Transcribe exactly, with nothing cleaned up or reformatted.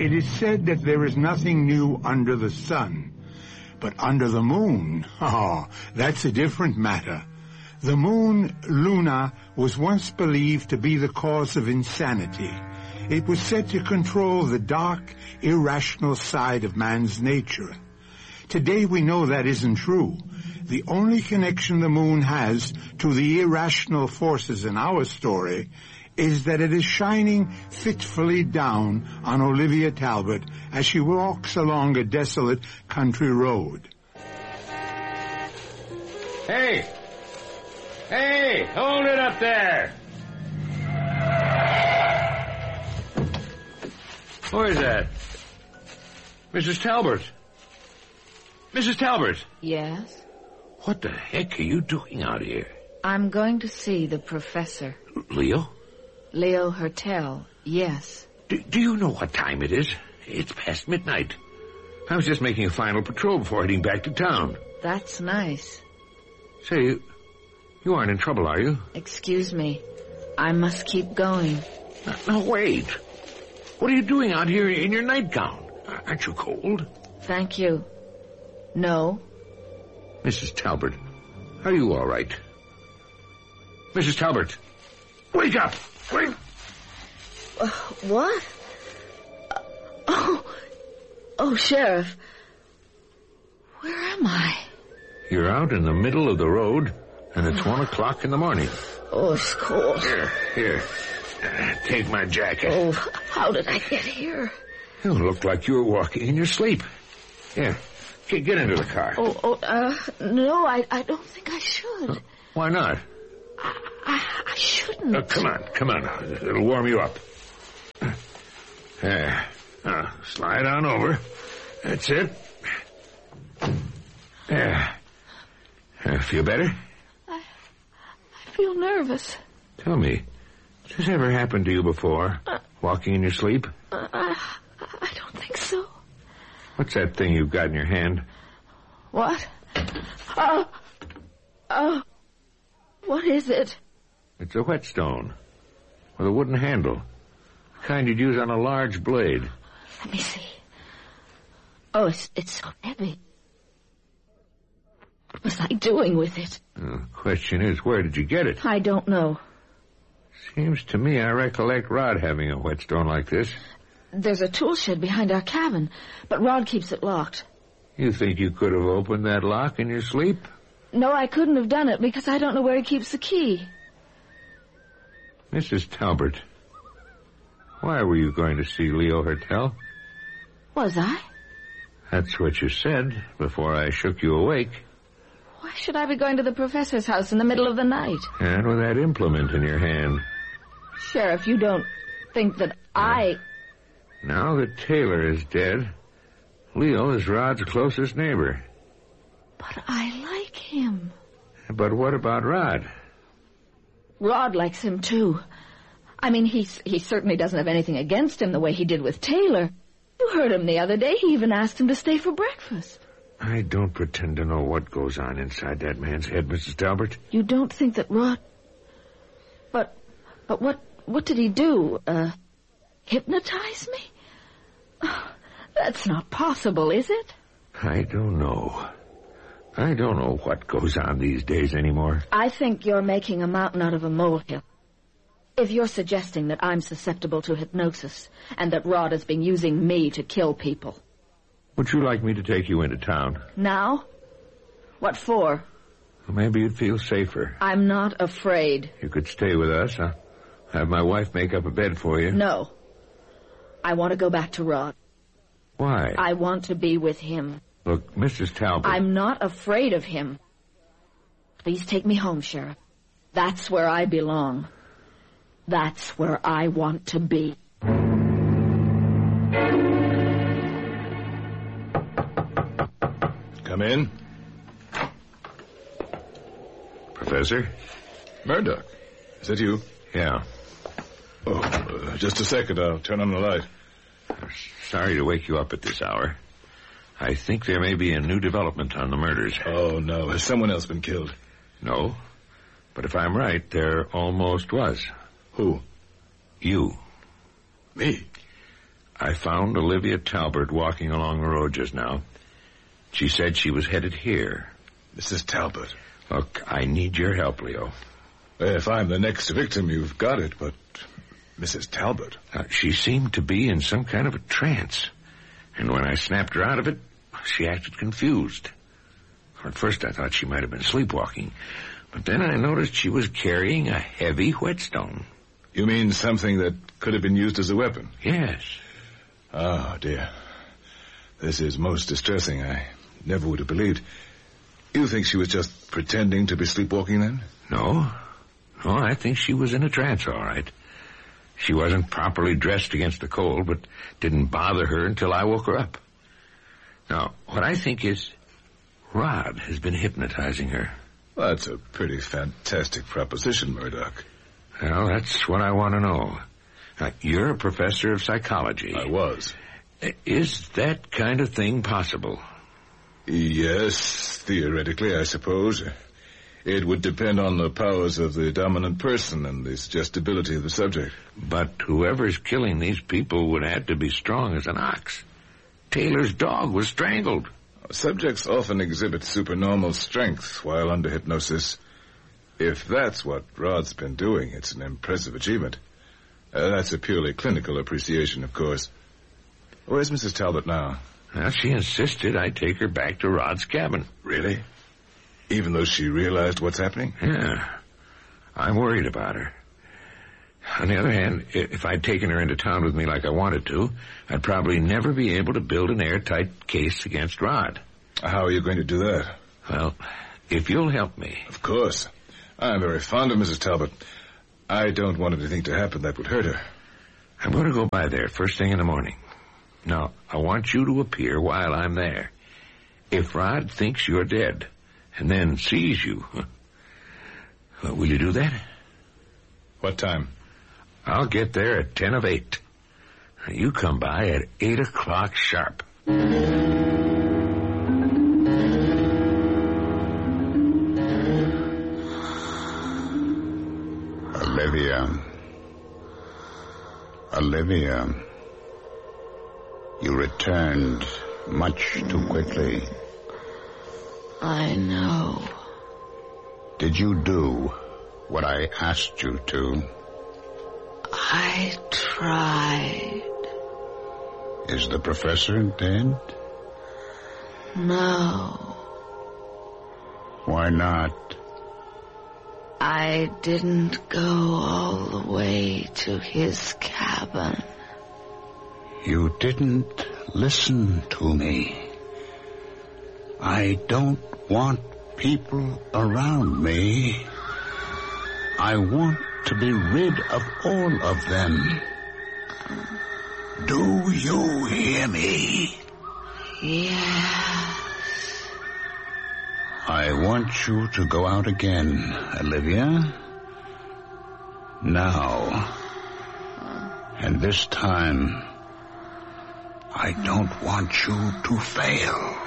It is said that there is nothing new under the sun. But under the moon, oh, that's a different matter. The moon, Luna, was once believed to be the cause of insanity. It was said to control the dark, irrational side of man's nature. Today we know that isn't true. The only connection the moon has to the irrational forces in our story is that it is shining fitfully down on Olivia Talbot as she walks along a desolate country road. Hey! Hey! Hold it up there! Who is that? Missus Talbot. Missus Talbot! Yes? What the heck are you doing out here? I'm going to see the professor. Leo? Leo Hertel, yes. Do, do you know what time it is? It's past midnight. I was just making a final patrol before heading back to town. That's nice. Say, you, you aren't in trouble, are you? Excuse me. I must keep going. Now, now, wait. What are you doing out here in your nightgown? Aren't you cold? Thank you. No. Missus Talbot, are you all right? Missus Talbot, wake up! Wake! Uh, what? Uh, oh, oh, Sheriff. Where am I? You're out in the middle of the road, and it's one o'clock in the morning. Oh, it's cold. Here, here. Uh, take my jacket. Oh, how did I get here? You look like you were walking in your sleep. Here, get, get into the car. Oh, oh, uh, no, I, I don't think I should. Uh, why not? I, I, I shouldn't. Uh, come on, come on. It'll warm you up. There. Uh, slide on over. That's it. There. Uh, feel better? I, I feel nervous. Tell me, has this ever happened to you before? Uh, walking in your sleep? Uh, I, I don't think so. What's that thing you've got in your hand? What? Oh, oh, what is it? It's a whetstone with a wooden handle. The kind you'd use on a large blade. Let me see. Oh, it's, it's so heavy. What was I doing with it? The question is, where did you get it? I don't know. Seems to me I recollect Rod having a whetstone like this. There's a tool shed behind our cabin, but Rod keeps it locked. You think you could have opened that lock in your sleep? No, I couldn't have done it because I don't know where he keeps the key. Missus Talbot, why were you going to see Leo Hertel? Was I? That's what you said before I shook you awake. Why should I be going to the professor's house in the middle of the night? And with that implement in your hand. Sheriff, you don't think that I... Now that Taylor is dead, Leo is Rod's closest neighbor. But I like him. But what about Rod? Rod likes him, too. I mean, he, he certainly doesn't have anything against him the way he did with Taylor. You heard him the other day. He even asked him to stay for breakfast. I don't pretend to know what goes on inside that man's head, Missus Talbot. You don't think that Rod... But, but what, what did he do? Uh, hypnotize me? Oh, that's not possible, is it? I don't know. I don't know what goes on these days anymore. I think you're making a mountain out of a molehill. If you're suggesting that I'm susceptible to hypnosis and that Rod has been using me to kill people. Would you like me to take you into town? Now? What for? Well, maybe you'd feel safer. I'm not afraid. You could stay with us. I'll have my wife make up a bed for you. No. I want to go back to Rod. Why? I want to be with him. Look, Missus Talbot... I'm not afraid of him. Please take me home, Sheriff. That's where I belong. That's where I want to be. Come in. Professor? Murdoch. Is that you? Yeah. Oh, uh, just a second. I'll turn on the light. Sorry to wake you up at this hour. I think there may be a new development on the murders. Oh, no. Has someone else been killed? No. But if I'm right, there almost was. Who? You. Me? I found Olivia Talbert walking along the road just now. She said she was headed here. Missus Talbot. Look, I need your help, Leo. If I'm the next victim, you've got it, but Missus Talbot... Uh, she seemed to be in some kind of a trance. And when I snapped her out of it, she acted confused. At first I thought she might have been sleepwalking, but then I noticed she was carrying a heavy whetstone. You mean something that could have been used as a weapon? Yes. Oh, dear. This is most distressing. I never would have believed. You think she was just pretending to be sleepwalking then? No. No, I think she was in a trance, all right. She wasn't properly dressed against the cold, but didn't bother her until I woke her up. Now, what I think is Rod has been hypnotizing her. Well, that's a pretty fantastic proposition, Murdoch. Well, that's what I want to know. Now, you're a professor of psychology. I was. Is that kind of thing possible? Yes, theoretically, I suppose. It would depend on the powers of the dominant person and the suggestibility of the subject. But whoever's killing these people would have to be strong as an ox. Taylor's dog was strangled. Subjects often exhibit supernormal strength while under hypnosis. If that's what Rod's been doing, it's an impressive achievement. Uh, that's a purely clinical appreciation, of course. Where's Missus Talbot now? Well, she insisted I take her back to Rod's cabin. Really? Even though she realized what's happening? Yeah. I'm worried about her. On the other hand, if I'd taken her into town with me like I wanted to, I'd probably never be able to build an airtight case against Rod. How are you going to do that? Well, if you'll help me. Of course. I'm very fond of Missus Talbot. I don't want anything to happen that would hurt her. I'm going to go by there first thing in the morning. Now, I want you to appear while I'm there. If Rod thinks you're dead and then sees you, well, will you do that? What time? I'll get there at ten of eight. You come by at eight o'clock sharp. Olivia. Olivia. You returned much too quickly. I know. Did you do what I asked you to? I tried. Is the professor dead? No. Why not? I didn't go all the way to his cabin. You didn't listen to me. I don't want people around me. I want to be rid of all of them. Do you hear me? Yes. I want you to go out again, Olivia. Now. And this time, I don't want you to fail.